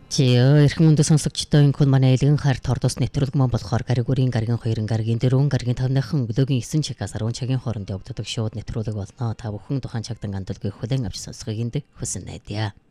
Эрхэм үндэс сонсогчдоо энэ хүн манай элгэн харт хордос нэвтрүүлэг маань болохоор гаригүрийн гаригийн 2 гаригийн 4 гаригийн 5-ныхан өглөөгийн 9 чигээс 10 цагийн хооронд явагддаг шууд нэвтрүүлэг болно. Та бүхэн тухайн цагт андалгүй хүлээн авч сонсохыг хүсэн найдаа.